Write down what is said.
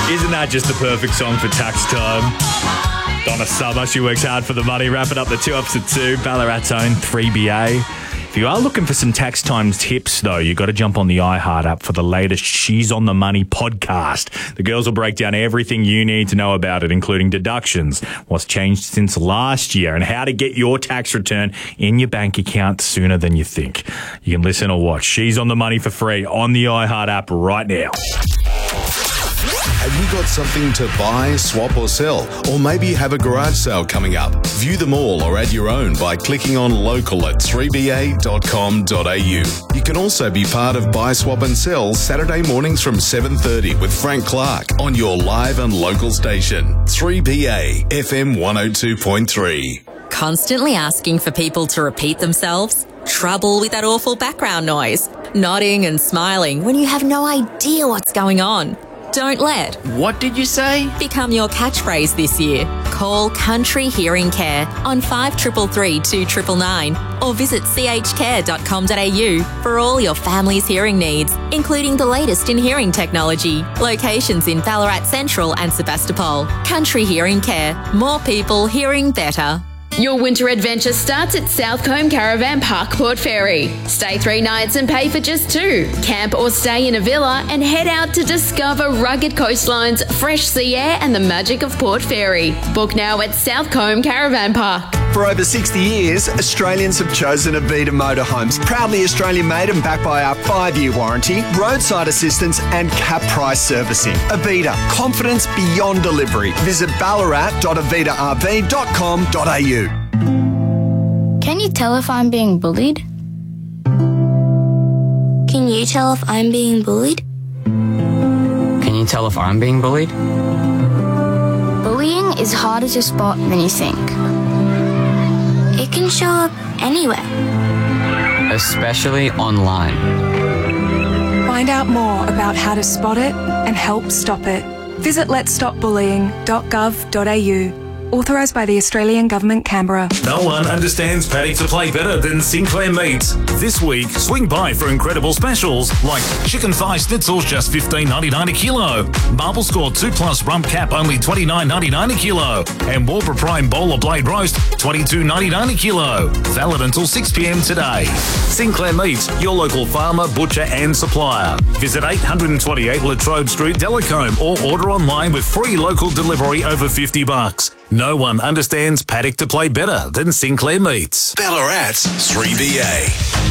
Isn't that just the perfect song for tax time? Donna Summer, she works hard for the money. Wrapping up the 2 ups at 2. Ballarat's own 3BA. If you are looking for some tax time tips, though, you've got to jump on the iHeart app for the latest She's on the Money podcast. The girls will break down everything you need to know about it, including deductions, what's changed since last year, and how to get your tax return in your bank account sooner than you think. You can listen or watch She's on the Money for free on the iHeart app right now. Have you got something to buy, swap or sell? Or maybe you have a garage sale coming up? View them all or add your own by clicking on local at 3ba.com.au. You can also be part of Buy, Swap and Sell Saturday mornings from 7:30 with Frank Clark on your live and local station. 3BA FM 102.3. Constantly asking for people to repeat themselves? Trouble with that awful background noise? Nodding and smiling when you have no idea what's going on? Don't let What did you say? become your catchphrase this year. Call Country Hearing Care on 5333 2999 or visit chcare.com.au for all your family's hearing needs, including the latest in hearing technology. Locations in Ballarat Central and Sebastopol. Country Hearing Care. More people hearing better. Your winter adventure starts at South Combe Caravan Park, Port Fairy. Stay 3 nights and pay for just 2. Camp or stay in a villa and head out to discover rugged coastlines, fresh sea air and the magic of Port Fairy. Book now at South Combe Caravan Park. For over 60 years, Australians have chosen Avita Motorhomes. Proudly Australian made and backed by our 5-year warranty, roadside assistance and cap price servicing. Avita, confidence beyond delivery. Visit ballarat.avitarv.com.au. Can you tell if I'm being bullied? Can you tell if I'm being bullied? Can you tell if I'm being bullied? Bullying is harder to spot than you think. It can show up anywhere. Especially online. Find out more about how to spot it and help stop it. Visit letsstopbullying.gov.au. Authorised by the Australian Government, Canberra. No one understands paddock to play better than Sinclair Meats. This week, swing by for incredible specials like chicken thigh schnitzels just $15.99 a kilo, Marble Score 2+ rump cap only $29.99 a kilo, and Warburg Prime Bowler Blade Roast $22.99 a kilo. Valid until 6 p.m. today. Sinclair Meats, your local farmer, butcher and supplier. Visit 828 Latrobe Street, Delacombe, or order online with free local delivery over $50. No one understands paddock to play better than Sinclair Meats. Ballarat's 3BA.